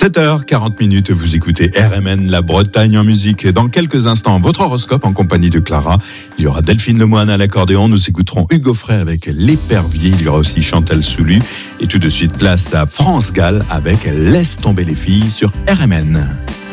7h40, vous écoutez RMN, la Bretagne en musique. Dans quelques instants, votre horoscope en compagnie de Clara. Il y aura Delphine Lemoine à l'accordéon. Nous écouterons Hugo Frey avec L'Épervier. Il y aura aussi Chantal Soulu. Et tout de suite, place à France Gall avec Laisse tomber les filles sur RMN.